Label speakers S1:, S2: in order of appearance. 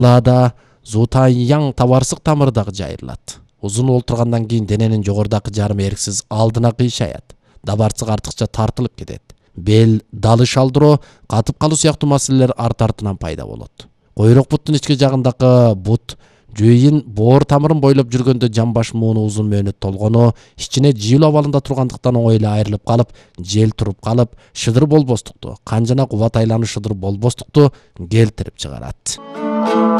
S1: Лада зутайяң табарсык тамырдагы жайылат. Узун олтургандан кийин дененин жогорудагы жарымы эрксиз алдына кыйшаят. Дабарсык артыкча тартылып кетет. Бел, далы шалдыроо, катып калуу сыяктуу маселелер арт-артынан пайда болот. Койрок буттун ички жагындагы бут жүйүн боор тамырын бойлоп жүргөндө жамбаш мууну узун мөөнөт толгону, ичине жыйылуу абалында тургандыктан оңой эле айрылып калып, жел туруп калып, шыдыр болбостукту, канжана кубат айлануу шыдыр болбостукту келтирип чыгарат.